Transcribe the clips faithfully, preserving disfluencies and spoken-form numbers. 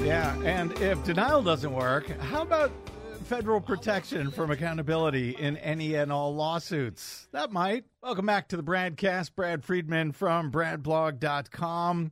Yeah, and if denial doesn't work, how about federal protection from accountability in any and all lawsuits? That might. Welcome back to the Bradcast. Brad Friedman from brad blog dot com.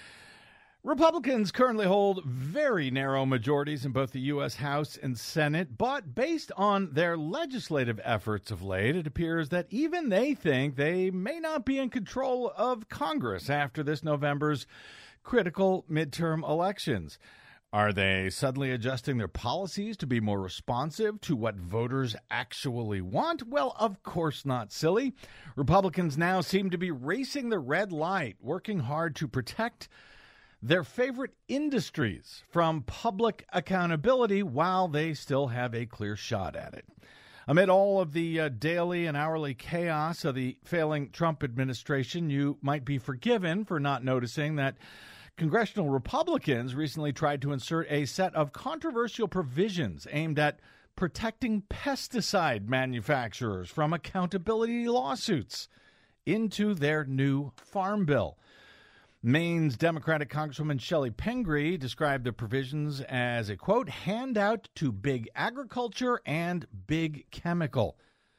Republicans currently hold very narrow majorities in both the U S. House and Senate, but based on their legislative efforts of late, it appears that even they think they may not be in control of Congress after this November's critical midterm elections. Are they suddenly adjusting their policies to be more responsive to what voters actually want? Well, of course not, silly. Republicans now seem to be racing the red light, working hard to protect their favorite industries from public accountability while they still have a clear shot at it. Amid all of the uh, daily and hourly chaos of the failing Trump administration, you might be forgiven for not noticing that congressional Republicans recently tried to insert a set of controversial provisions aimed at protecting pesticide manufacturers from accountability lawsuits into their new farm bill. Maine's Democratic Congresswoman Shelley Pingree described the provisions as a, quote, handout to big agriculture and big chemical.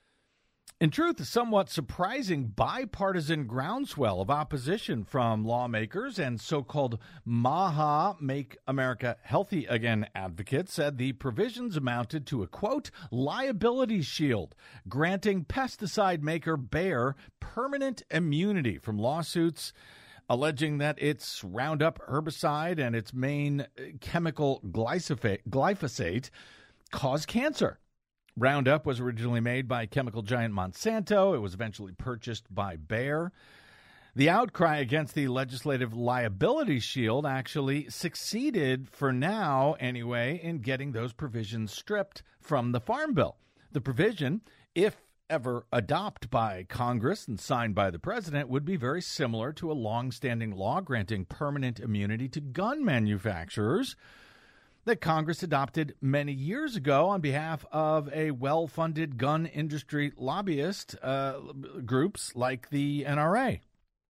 In truth, a somewhat surprising bipartisan groundswell of opposition from lawmakers and so-called MAHA, Make America Healthy Again advocates, said the provisions amounted to a, quote, liability shield, granting pesticide maker Bayer permanent immunity from lawsuits alleging that its Roundup herbicide and its main chemical glyphosate, glyphosate cause cancer. Roundup was originally made by chemical giant Monsanto. It was eventually purchased by Bayer. The outcry against the legislative liability shield actually succeeded, for now anyway, in getting those provisions stripped from the Farm Bill. The provision, if ever adopted by Congress and signed by the president, would be very similar to a long-standing law granting permanent immunity to gun manufacturers that Congress adopted many years ago on behalf of a well-funded gun industry lobbyist uh, groups like the N R A.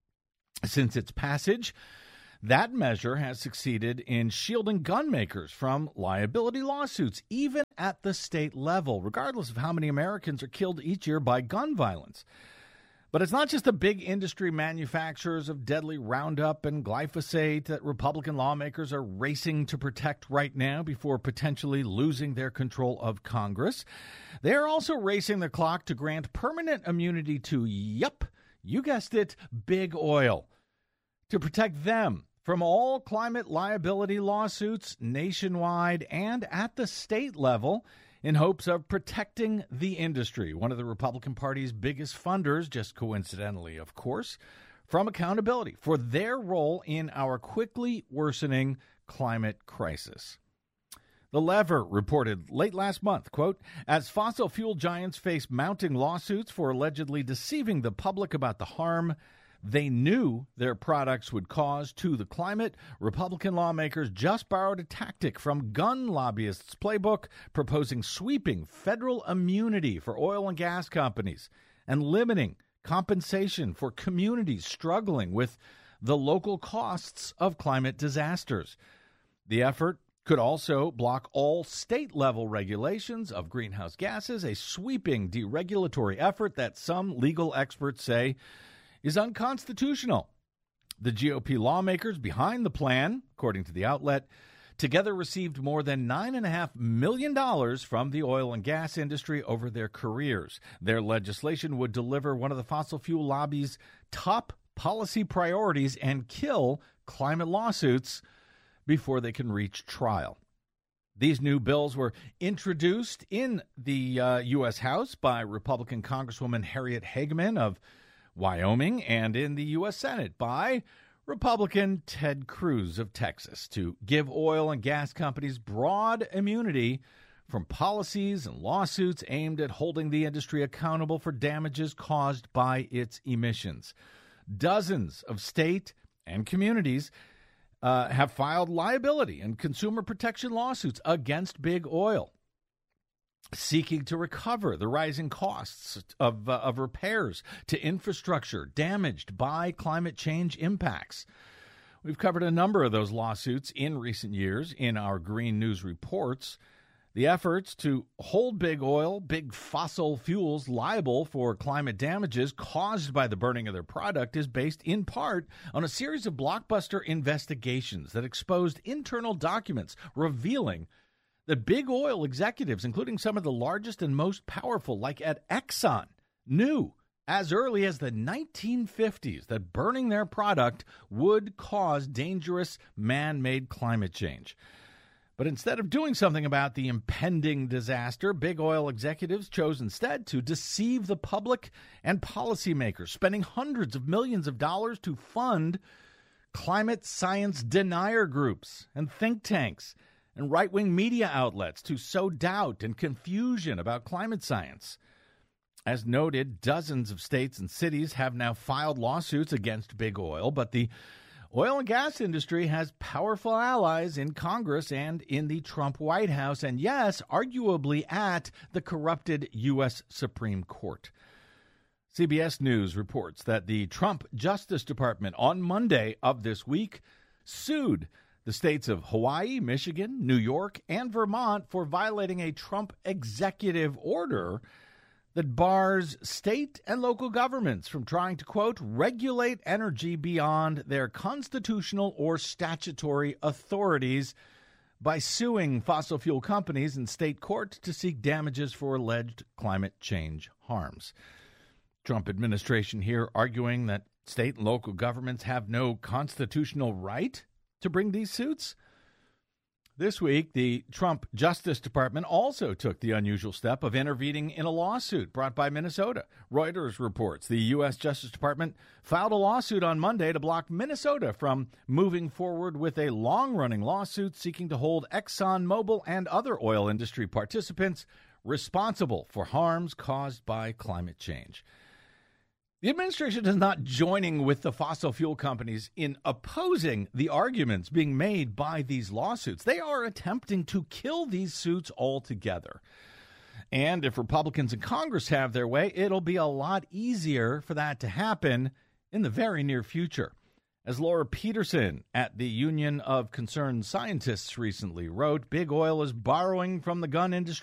Since its passage, that measure has succeeded in shielding gun makers from liability lawsuits, even at the state level, regardless of how many Americans are killed each year by gun violence. But it's not just the big industry manufacturers of deadly Roundup and glyphosate that Republican lawmakers are racing to protect right now before potentially losing their control of Congress. They're also racing the clock to grant permanent immunity to, yup, you guessed it, big oil, to protect them from all climate liability lawsuits nationwide and at the state level, in hopes of protecting the industry, one of the Republican Party's biggest funders, just coincidentally, of course, from accountability for their role in our quickly worsening climate crisis. The Lever reported late last month, quote, as fossil fuel giants face mounting lawsuits for allegedly deceiving the public about the harm they knew their products would cause to the climate, Republican lawmakers just borrowed a tactic from gun lobbyists' playbook, proposing sweeping federal immunity for oil and gas companies and limiting compensation for communities struggling with the local costs of climate disasters. The effort could also block all state-level regulations of greenhouse gases, a sweeping deregulatory effort that some legal experts say is unconstitutional. The G O P lawmakers behind the plan, according to the outlet, together received more than nine point five million dollars from the oil and gas industry over their careers. Their legislation would deliver one of the fossil fuel lobby's top policy priorities and kill climate lawsuits before they can reach trial. These new bills were introduced in the uh, U S. House by Republican Congresswoman Harriet Hageman of Wyoming, and in the U S. Senate by Republican Ted Cruz of Texas to give oil and gas companies broad immunity from policies and lawsuits aimed at holding the industry accountable for damages caused by its emissions. Dozens of state and communities uh, have filed liability and consumer protection lawsuits against big oil, seeking to recover the rising costs of, uh, of repairs to infrastructure damaged by climate change impacts. We've covered a number of those lawsuits in recent years in our Green News reports. The efforts to hold big oil, big fossil fuels liable for climate damages caused by the burning of their product is based in part on a series of blockbuster investigations that exposed internal documents revealing that big oil executives, including some of the largest and most powerful, like at Exxon, knew as early as the nineteen fifties that burning their product would cause dangerous man-made climate change. But instead of doing something about the impending disaster, big oil executives chose instead to deceive the public and policymakers, spending hundreds of millions of dollars to fund climate science denier groups and think tanks and right-wing media outlets to sow doubt and confusion about climate science. As noted, dozens of states and cities have now filed lawsuits against big oil, but the oil and gas industry has powerful allies in Congress and in the Trump White House, and yes, arguably at the corrupted U S Supreme Court. C B S News reports that the Trump Justice Department on Monday of this week sued the states of Hawaii, Michigan, New York, and Vermont for violating a Trump executive order that bars state and local governments from trying to, quote, regulate energy beyond their constitutional or statutory authorities by suing fossil fuel companies in state court to seek damages for alleged climate change harms. Trump administration here arguing that state and local governments have no constitutional right to bring these suits. This week, the Trump Justice Department also took the unusual step of intervening in a lawsuit brought by Minnesota. Reuters reports the U S Justice Department filed a lawsuit on Monday to block Minnesota from moving forward with a long-running lawsuit seeking to hold ExxonMobil and other oil industry participants responsible for harms caused by climate change. The administration is not joining with the fossil fuel companies in opposing the arguments being made by these lawsuits. They are attempting to kill these suits altogether. And if Republicans in Congress have their way, it'll be a lot easier for that to happen in the very near future. As Laura Peterson at the Union of Concerned Scientists recently wrote, big oil is borrowing from the gun industry